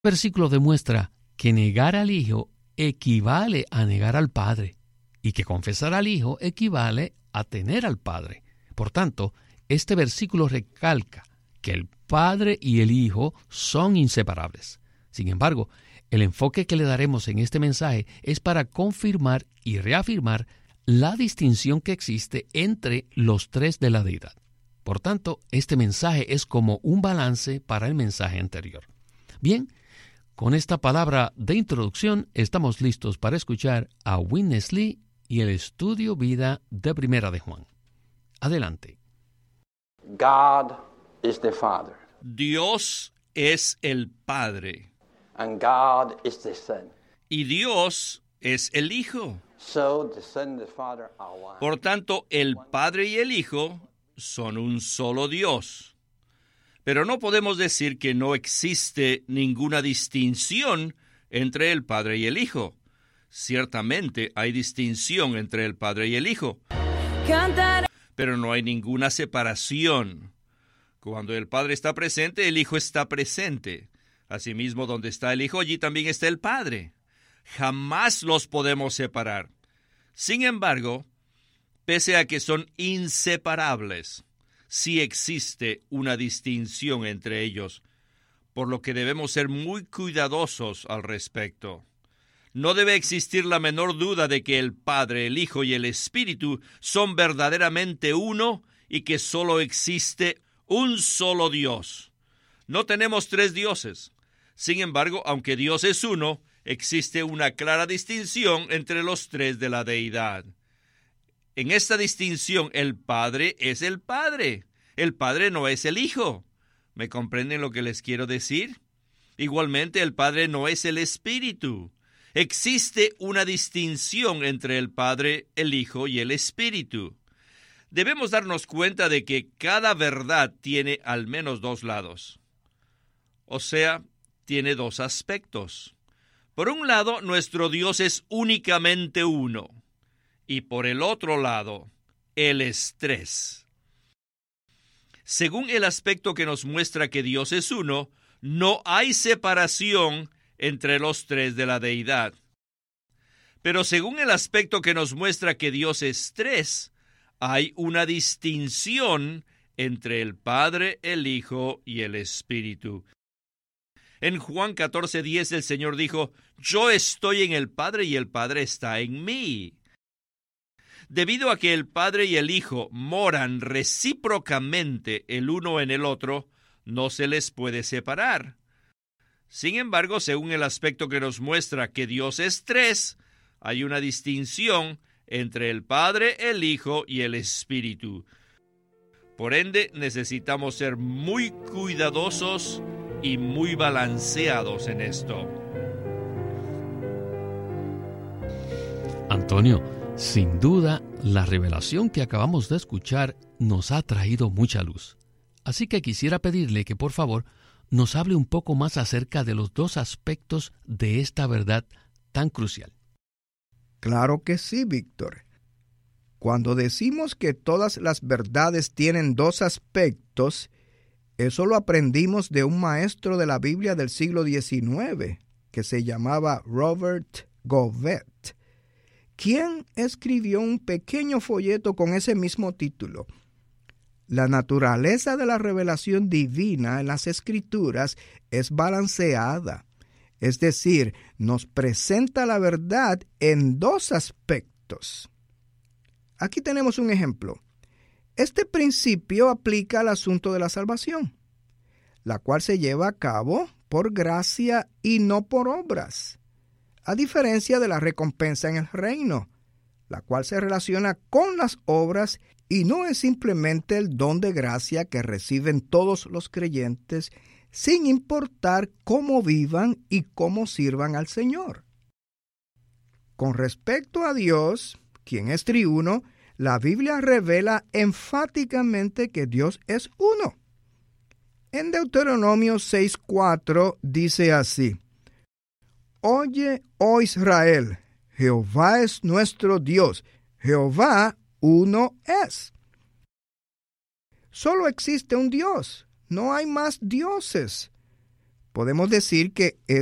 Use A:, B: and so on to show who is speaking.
A: versículo demuestra que negar al Hijo equivale a negar al Padre y que confesar al Hijo equivale a tener al Padre. Por tanto, este versículo recalca que el Padre y el Hijo son inseparables. Sin embargo, el enfoque que le daremos en este mensaje es para confirmar y reafirmar la distinción que existe entre los tres de la deidad. Por tanto, este mensaje es como un balance para el mensaje anterior. Bien, con esta palabra de introducción estamos listos para escuchar a Witness Lee y el estudio vida de Primera de Juan. Adelante.
B: God is the Father.
C: Dios es el Padre.
B: And God is the Son.
C: Y Dios es el Hijo.
B: So the Son and the Father are one.
C: Por tanto, el Padre y el Hijo son un solo Dios. Pero no podemos decir que no existe ninguna distinción entre el Padre y el Hijo. Ciertamente hay distinción entre el Padre y el Hijo. Pero no hay ninguna separación. Cuando el Padre está presente, el Hijo está presente. Asimismo, donde está el Hijo, allí también está el Padre. Jamás los podemos separar. Sin embargo, pese a que son inseparables, sí existe una distinción entre ellos, por lo que debemos ser muy cuidadosos al respecto. No debe existir la menor duda de que el Padre, el Hijo y el Espíritu son verdaderamente uno y que solo existe un solo Dios. No tenemos tres dioses. Sin embargo, aunque Dios es uno, existe una clara distinción entre los tres de la deidad. En esta distinción, el Padre es el Padre. El Padre no es el Hijo. ¿Me comprenden lo que les quiero decir? Igualmente, el Padre no es el Espíritu. Existe una distinción entre el Padre, el Hijo y el Espíritu. Debemos darnos cuenta de que cada verdad tiene al menos dos lados. O sea, tiene dos aspectos. Por un lado, nuestro Dios es únicamente uno. Y por el otro lado, Él es tres. Según el aspecto que nos muestra que Dios es uno, no hay separación entre los tres de la deidad. Pero según el aspecto que nos muestra que Dios es tres, hay una distinción entre el Padre, el Hijo y el Espíritu. En Juan 14:10 el Señor dijo: «Yo estoy en el Padre y el Padre está en mí». Debido a que el Padre y el Hijo moran recíprocamente el uno en el otro, no se les puede separar. Sin embargo, según el aspecto que nos muestra que Dios es tres, hay una distinción entre el Padre, el Hijo y el Espíritu. Por ende, necesitamos ser muy cuidadosos y muy balanceados en esto.
A: Antonio, sin duda, la revelación que acabamos de escuchar nos ha traído mucha luz. Así que quisiera pedirle que, por favor, nos hable un poco más acerca de los dos aspectos de esta verdad tan crucial.
D: Claro que sí, Víctor. Cuando decimos que todas las verdades tienen dos aspectos, eso lo aprendimos de un maestro de la Biblia del siglo XIX, que se llamaba Robert Gouvet, quien escribió un pequeño folleto con ese mismo título. La naturaleza de la revelación divina en las Escrituras es balanceada, es decir, nos presenta la verdad en dos aspectos. Aquí tenemos un ejemplo. Este principio aplica al asunto de la salvación, la cual se lleva a cabo por gracia y no por obras, a diferencia de la recompensa en el reino, la cual se relaciona con las obras y no es simplemente el don de gracia que reciben todos los creyentes, sin importar cómo vivan y cómo sirvan al Señor. Con respecto a Dios, quien es triuno, la Biblia revela enfáticamente que Dios es uno. En Deuteronomio 6:4 dice así: «Oye, oh Israel, Jehová es nuestro Dios, Jehová uno es». Solo existe un Dios, no hay más dioses. podemos decir que